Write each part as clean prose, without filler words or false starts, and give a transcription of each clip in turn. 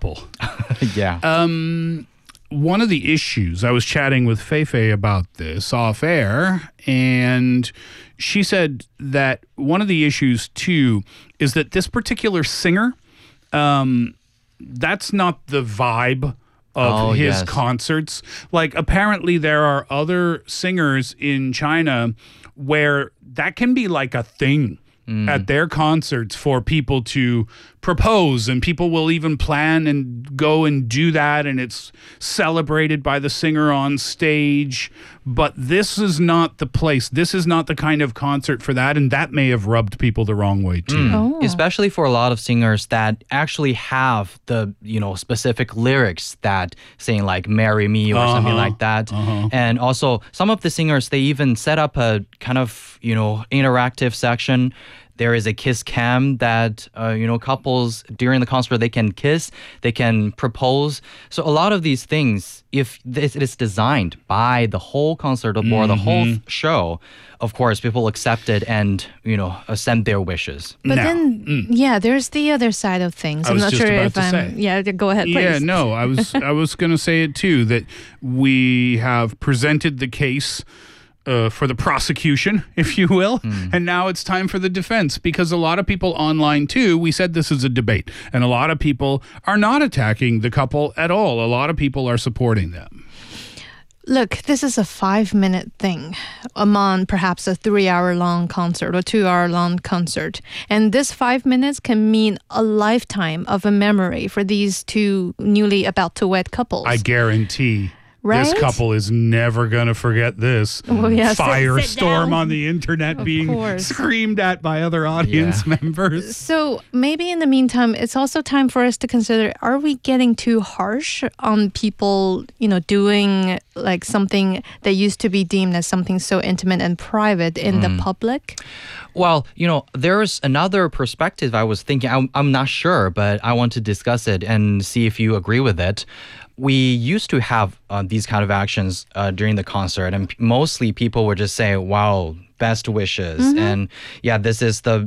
couple. Yeah. One of the issues, I was chatting with Feifei about this off air, and she said that one of the issues too is that this particular singer, that's not the vibe of his concerts. Like, apparently there are other singers in China where that can be like a thing at their concerts for people to propose, and people will even plan and go and do that, and it's celebrated by the singer on stage. But this is not the place. This is not the kind of concert for that, and that may have rubbed people the wrong way too. Especially for a lot of singers that actually have the, specific lyrics that saying like "marry me" or something like that. And also some of the singers, they even set up a kind of, interactive section. There is a kiss cam that, couples during the concert, they can kiss, they can propose. So a lot of these things, if it is designed by the whole concert or the whole show, of course, people accept it and, send their wishes. But then, there's the other side of things. I'm not sure if I'm... Yeah, go ahead, please. Yeah, no, I was going to say it too, that we have presented the case for the prosecution, if you will. And now it's time for the defense, because a lot of people online too, we said this is a debate, and a lot of people are not attacking the couple at all. A lot of people are supporting them. Look, this is a 5-minute thing among perhaps a 3-hour-long concert or 2-hour-long concert. And this 5 minutes can mean a lifetime of a memory for these two newly about to wed couples. I guarantee. Right? This couple is never going to forget this firestorm on the internet being screamed at by other audience members. So maybe in the meantime, it's also time for us to consider, are we getting too harsh on people, doing like something that used to be deemed as something so intimate and private in the public? Well, there's another perspective I was thinking. I'm not sure, but I want to discuss it and see if you agree with it. We used to have these kind of actions during the concert, and mostly people would just say, "Wow, best wishes," and this is the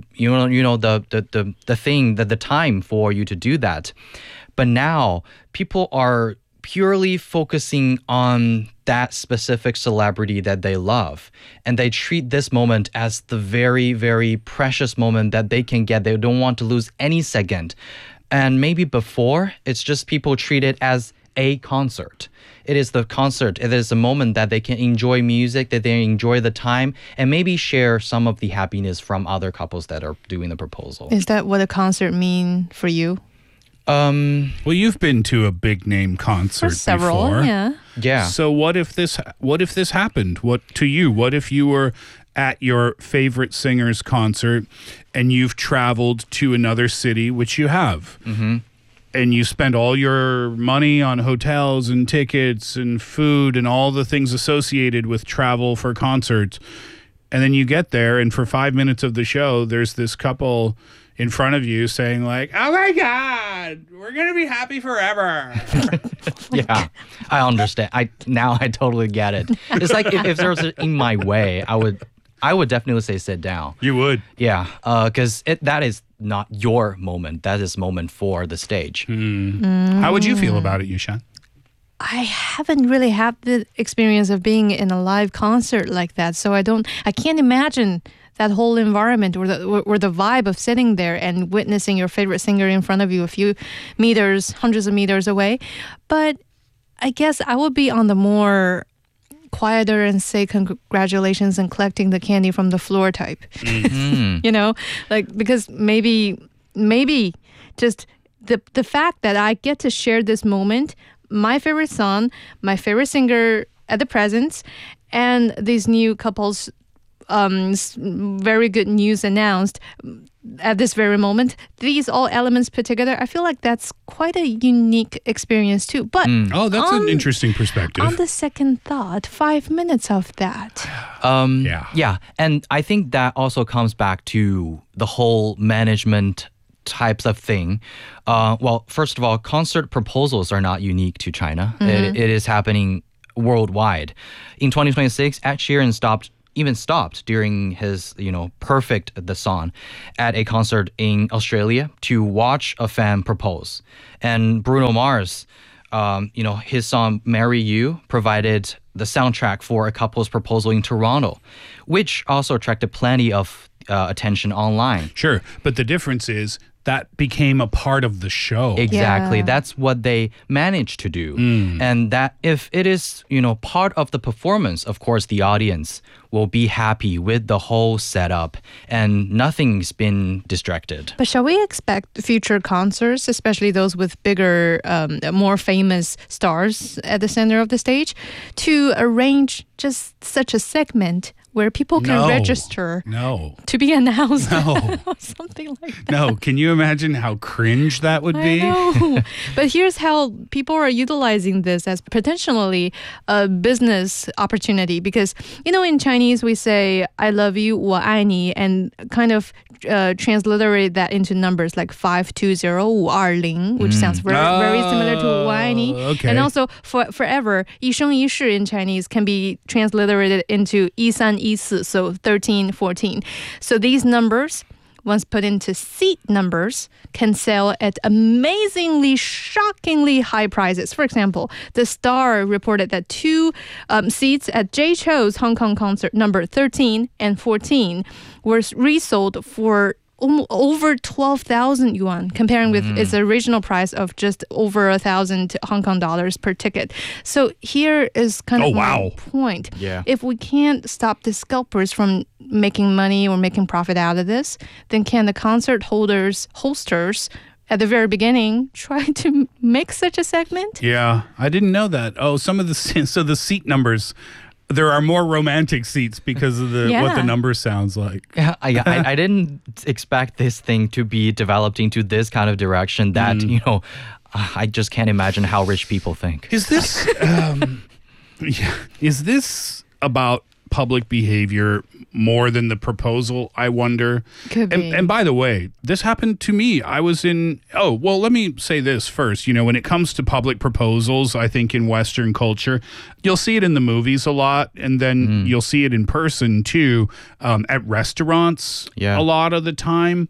the thing, that the time for you to do that. But now people are purely focusing on that specific celebrity that they love, and they treat this moment as the very, very precious moment that they can get. They don't want to lose any second. And maybe before, it's just people treat it as a concert. It is the concert. It is a moment that they can enjoy music, that they enjoy the time, and maybe share some of the happiness from other couples that are doing the proposal. Is that what a concert mean for you? Well, you've been to a big name concert several, before. Yeah. So what if this happened? What to you? What if you were at your favorite singer's concert and you've traveled to another city, which you have? And you spend all your money on hotels and tickets and food and all the things associated with travel for concerts. And then you get there, and for 5 minutes of the show, there's this couple in front of you saying like, "Oh my God, we're going to be happy forever." Yeah, I understand. I totally get it. It's like if there was in my way, I would definitely say sit down. You would? Yeah, because that is not your moment. That is moment for the stage. How would you feel about it, Yushan? I haven't really had the experience of being in a live concert like that, so I can't imagine that whole environment or the vibe of sitting there and witnessing your favorite singer in front of you a few meters, hundreds of meters away. But I guess I would be on the more quieter and say congratulations and collecting the candy from the floor type. Because maybe just the fact that I get to share this moment, my favorite song, my favorite singer at the presence, and these new couples very good news announced at this very moment. These all elements put together, I feel like that's quite a unique experience too. But that's an interesting perspective. On the second thought, 5 minutes of that. Yeah. And I think that also comes back to the whole management types of thing. Well, first of all, concert proposals are not unique to China. It is happening worldwide. In 2026, Ed Sheeran stopped even stopped during his, Perfect the Song at a concert in Australia to watch a fan propose. And Bruno Mars, his song Marry You provided the soundtrack for a couple's proposal in Toronto, which also attracted plenty of attention online. Sure, but the difference is that became a part of the show. Exactly. Yeah. That's what they managed to do. And that if it is, part of the performance, of course, the audience will be happy with the whole setup and nothing's been distracted. But shall we expect future concerts, especially those with bigger, more famous stars at the center of the stage, to arrange just such a segment where people can No. register No. to be announced? No. or something like that. No. Can you imagine how cringe that would be? I know. But here's how people are utilizing this as potentially a business opportunity. Because, in Chinese, we say, I love you, 我爱你, and kind of transliterate that into numbers like 520-520, which sounds very similar to 我爱你. Okay. And also, forever, 一生一世 in Chinese can be transliterated into 1314, so 13, 14. So these numbers, once put into seat numbers, can sell at amazingly, shockingly high prices. For example, The Star reported that two seats at Jay Chou's Hong Kong concert number 13 and 14 were resold for over 12,000 yuan, comparing with its original price of just over 1,000 Hong Kong dollars per ticket. So here is kind of my point. Yeah. If we can't stop the scalpers from making money or making profit out of this, then can the concert hosters at the very beginning try to make such a segment? Yeah, I didn't know that. Oh, so the seat numbers, there are more romantic seats because of what Yeah. the number sounds like. Yeah, I didn't expect this thing to be developed into this kind of direction that, I just can't imagine how rich people think. Is this is this about public behavior more than the proposal, I wonder? Could be. And by the way, this happened to me. I was let me say this first. When it comes to public proposals, I think in Western culture, you'll see it in the movies a lot, and then you'll see it in person too, at restaurants Yeah. a lot of the time.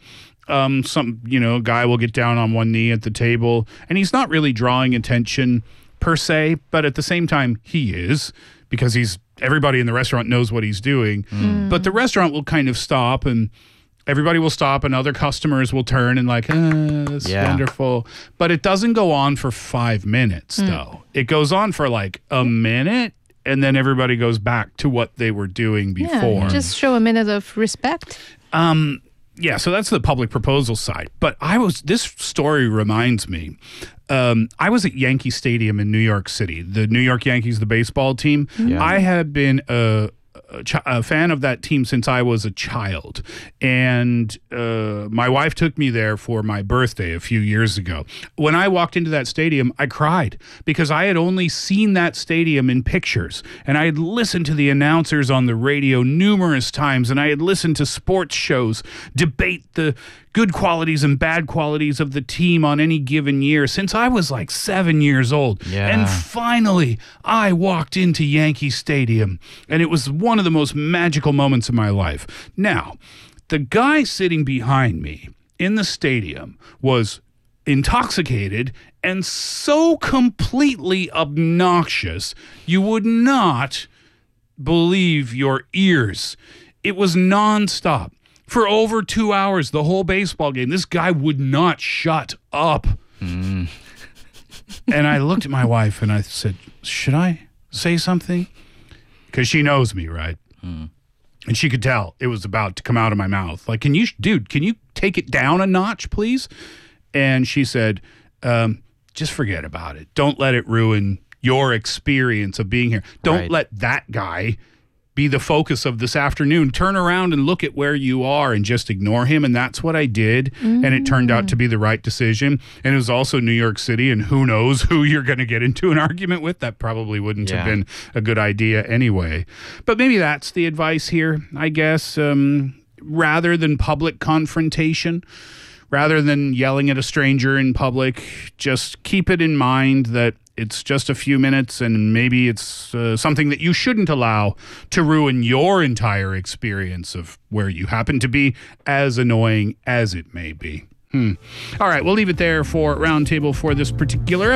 A guy will get down on one knee at the table, and he's not really drawing attention per se, but at the same time, he is, because everybody in the restaurant knows what he's doing. But the restaurant will kind of stop, and everybody will stop, and other customers will turn and like, that's wonderful. But it doesn't go on for 5 minutes, though. It goes on for like a minute, and then everybody goes back to what they were doing before. Yeah, just show a minute of respect. Yeah, so that's the public proposal side. But this story reminds me, I was at Yankee Stadium in New York City, the New York Yankees, the baseball team. Yeah. I had been a fan of that team since I was a child. And my wife took me there for my birthday a few years ago. When I walked into that stadium, I cried because I had only seen that stadium in pictures. And I had listened to the announcers on the radio numerous times. And I had listened to sports shows debate the good qualities and bad qualities of the team on any given year since I was like 7 years old. Yeah. And finally, I walked into Yankee Stadium, and it was one of the most magical moments of my life. Now, the guy sitting behind me in the stadium was intoxicated and so completely obnoxious, you would not believe your ears. It was nonstop. For over 2 hours, the whole baseball game, this guy would not shut up. And I looked at my wife and I said, should I say something? Because she knows me, right? And she could tell it was about to come out of my mouth. Like, can you take it down a notch, please? And she said, just forget about it. Don't let it ruin your experience of being here. Don't Right. let that guy be the focus of this afternoon. Turn around and look at where you are and just ignore him. And that's what I did. And it turned out to be the right decision. And it was also New York City. And who knows who you're going to get into an argument with. That probably wouldn't have been a good idea anyway. But maybe that's the advice here, I guess. Rather than public confrontation, rather than yelling at a stranger in public, just keep it in mind that it's just a few minutes, and maybe it's something that you shouldn't allow to ruin your entire experience of where you happen to be, as annoying as it may be. All right, we'll leave it there for Roundtable for this particular